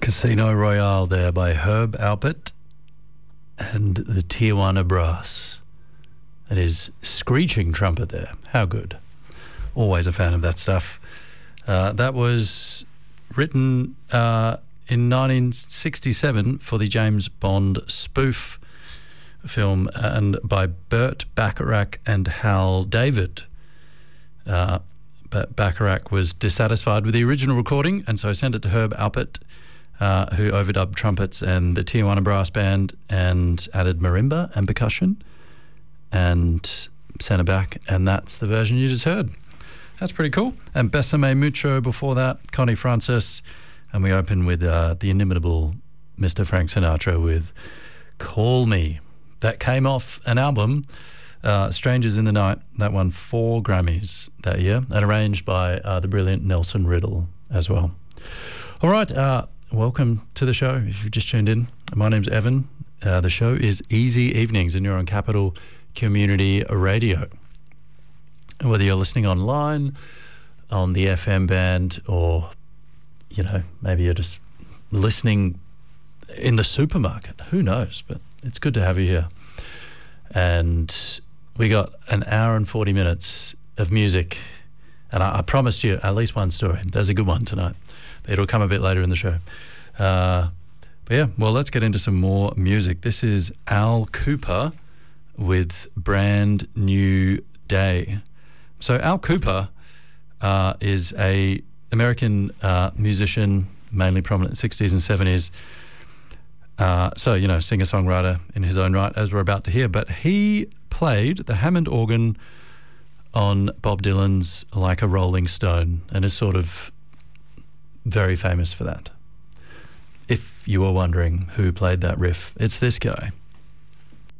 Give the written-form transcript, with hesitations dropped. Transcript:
Casino Royale there by Herb Alpert and the Tijuana Brass. That is screeching trumpet there. How good. Always a fan of that stuff. That was written in 1967 for the James Bond spoof film and by Burt Bacharach and Hal David. But Bacharach was dissatisfied with the original recording and so sent it to Herb Alpert, who overdubbed trumpets and the Tijuana Brass Band and added marimba and percussion and sent it back, and that's the version you just heard. That's pretty cool. And Besame Mucho before that, Connie Francis, and we open with the inimitable Mr. Frank Sinatra with Call Me. That came off an album, Strangers in the Night, that won 4 Grammys that year, and arranged by the brilliant Nelson Riddle as well. All right, welcome to the show. If you've just tuned in, my name's Evan. The show is Easy Evenings, and you're on Capital Community Radio. Whether you're listening online, on the FM band, or, you know, maybe you're just listening in the supermarket, who knows, but it's good to have you here. And we got an hour and 40 minutes of music, and I promised you at least one story. There's a good one tonight. It'll come a bit later in the show. But yeah, well, let's get into some more music. This is Al Kooper with Brand New Day. So Al Kooper is a American musician, mainly prominent in the 60s and 70s. So, you know, singer-songwriter in his own right, as we're about to hear. But he played the Hammond organ on Bob Dylan's Like a Rolling Stone and is sort of very famous for that. If you were wondering who played that riff, it's this guy.